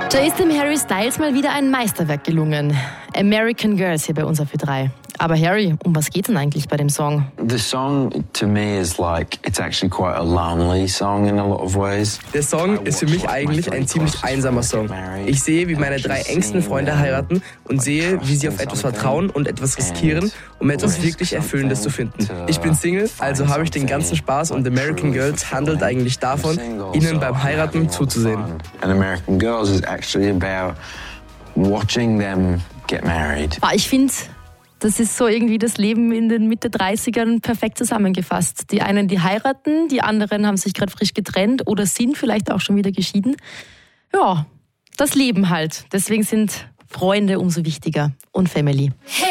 Da ist dem Harry Styles mal wieder ein Meisterwerk gelungen. American Girls hier bei uns auf Ö3. Aber Harry, um was geht's denn eigentlich bei dem Song? The song to me is like, it's actually quite a lonely song in a lot of ways. Der Song ist für mich eigentlich ein ziemlich einsamer Song. Ich sehe, wie meine 3 engsten Freunde heiraten und sehe, wie sie auf etwas vertrauen und etwas riskieren, um etwas wirklich Erfüllendes zu finden. Ich bin Single, also habe ich den ganzen Spaß und American Girls handelt eigentlich davon, ihnen beim Heiraten zuzusehen. And American Girls is actually about watching them get married. Ich finde, das ist so irgendwie das Leben in den Mitte 30ern perfekt zusammengefasst. Die einen, die heiraten, die anderen haben sich gerade frisch getrennt oder sind vielleicht auch schon wieder geschieden. Ja, das Leben halt. Deswegen sind Freunde umso wichtiger und Family. Hey.